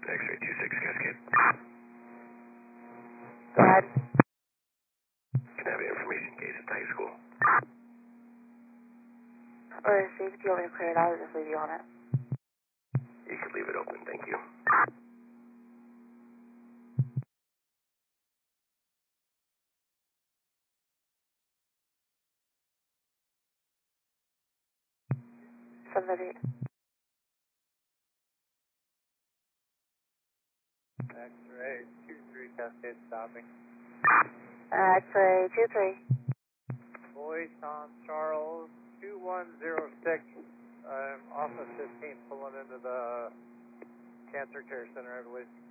X-ray 26 Cascade. Go ahead. Can I have your information case at Tiger School? Or safety, you want me to clear it out or just leave you on it? You can leave it open, thank you. Somebody. X-ray 23 Cascade stopping. X-ray 23. Boy, Tom Charles 2106. Office 15 pulling into the Cancer Care Center, I believe.